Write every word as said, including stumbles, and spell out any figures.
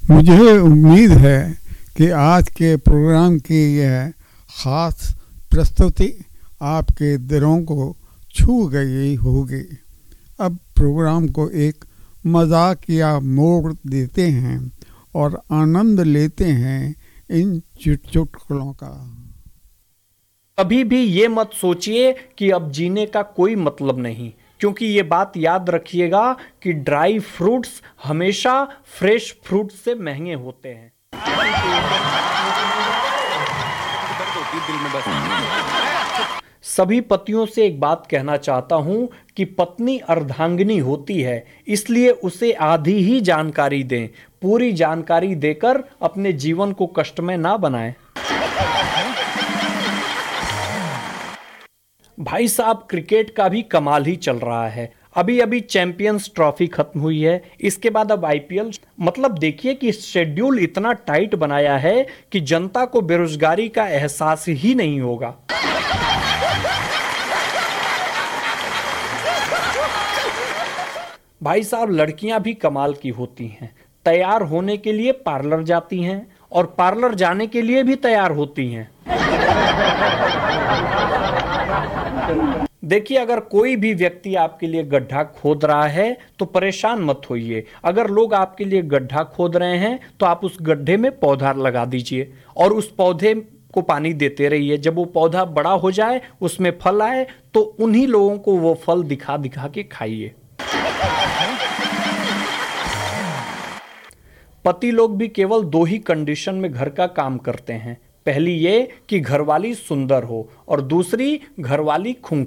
मुझे उम्मीद है कि आज के प्रोग्राम की यह ख़ास प्रस्तुति आपके दिलों को छू गई होगी। अब प्रोग्राम को एक मजाकिया मोड़ देते हैं और आनंद लेते हैं इन चुटकुलों का। कभी भी ये मत सोचिए कि अब जीने का कोई मतलब नहीं, क्योंकि ये बात याद रखिएगा कि ड्राई फ्रूट्स हमेशा फ्रेश फ्रूट से महंगे होते हैं। सभी पतियों से एक बात कहना चाहता हूं कि पत्नी अर्धांगिनी होती है, इसलिए उसे आधी ही जानकारी दें। पूरी जानकारी देकर अपने जीवन को कष्टमय ना बनाएं। भाई साहब, क्रिकेट का भी कमाल ही चल रहा है। अभी अभी चैंपियंस ट्रॉफी खत्म हुई है, इसके बाद अब आईपीएल। मतलब देखिए कि शेड्यूल इतना टाइट बनाया है कि जनता को बेरोजगारी का एहसास ही नहीं होगा। भाई साहब, लड़कियां भी कमाल की होती हैं। तैयार होने के लिए पार्लर जाती हैं और पार्लर जाने के लिए भी तैयार होती हैं। देखिए, अगर कोई भी व्यक्ति आपके लिए गड्ढा खोद रहा है तो परेशान मत होइए। अगर लोग आपके लिए गड्ढा खोद रहे हैं तो आप उस गड्ढे में पौधा लगा दीजिए और उस पौधे को पानी देते रहिए। जब वो पौधा बड़ा हो जाए, उसमें फल आए, तो उन्हीं लोगों को वो फल दिखा दिखा के खाइए। पति लोग भी केवल दो ही कंडीशन में घर का काम करते हैं। पहली ये कि घरवाली सुंदर हो और दूसरी घरवाली खूंखार।